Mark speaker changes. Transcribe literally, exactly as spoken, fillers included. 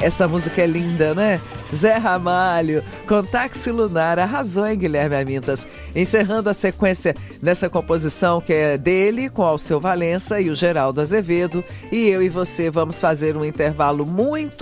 Speaker 1: Essa música é linda, né? Zé Ramalho, com Táxi Lunar, arrasou, hein, Guilherme Amintas? Encerrando a sequência nessa composição que é dele, com Alceu Valença e o Geraldo Azevedo. E eu e você vamos fazer um intervalo muito